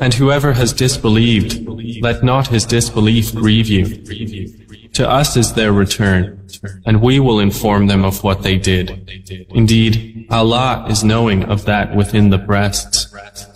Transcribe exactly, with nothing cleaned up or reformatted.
And whoever has disbelieved, let not his disbelief grieve you. To us is their return, and we will inform them of what they did. Indeed, Allah is knowing of that within the breasts.